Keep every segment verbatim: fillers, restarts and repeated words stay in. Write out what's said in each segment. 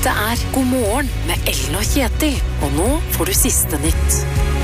Dette er God morgen med Ellen og Kjetil, og nå får du siste nytt.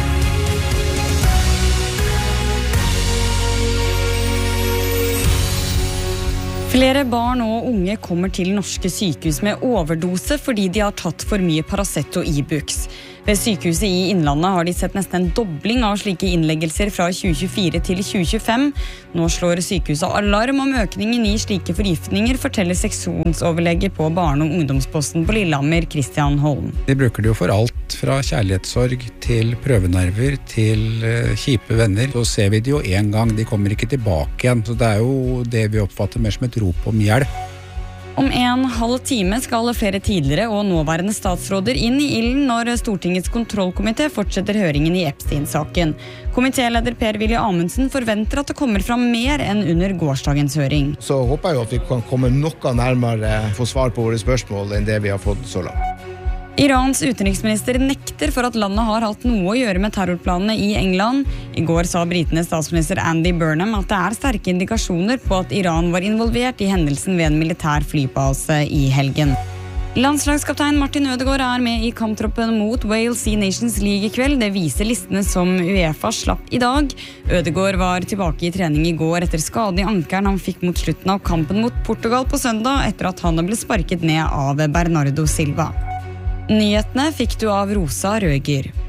Flere barn og unge kommer til norske sykehus med overdose fordi de har tatt for mye Paracet og Ibux. Ved sykehuset i Innlandet har de sett nesten en dobling av slike innleggelser fra tjue tjuefire til tjue tjuefem. Nå slår sykehuset alarm om økningen i slike forgiftninger, forteller seksjonsoverlege på Barne- og ungdomsposten på Lillehammer, Christian Holm. De bruker det jo for alt fra kjærlighetssorg til prøvenerver til uh, kjipe venner. Så ser vi det jo en gang, de kommer ikke tilbake igjen. Så det er jo det vi oppfatter mer som et rop om hjelp. Om en halv time skal flere tidligere og nåværende statsråder inn i ilden når Stortingets kontrollkomité fortsetter høringen i Epstein-saken. Komitéleder Per-Willy Amundsen forventer at det kommer fram mer enn under gårsdagens høring. Så håper jeg jo at vi kan komme noe nærmere få svar på våre spørsmål enn det vi har fått så langt. Irans utenriksminister nekter for at landet har hatt noe å gjøre med terrorplanene i England. I går sa britenes statsminister Andy Burnham at det er sterke indikasjoner på at Iran var involvert i hendelsen ved en militær flybase i helgen. Landslagskaptein Martin Ødegaard er med i kamptroppen mot Wales i Nations League i kveld. Det viser listene som UEFA slapp i dag. Ødegaard var tilbake i trening i går etter skade i ankeren han fikk mot slutten av kampen mot Portugal på søndag, etter at han ble sparket ned av Bernardo Silva. Nyhetene fikk du av Rosa Røger.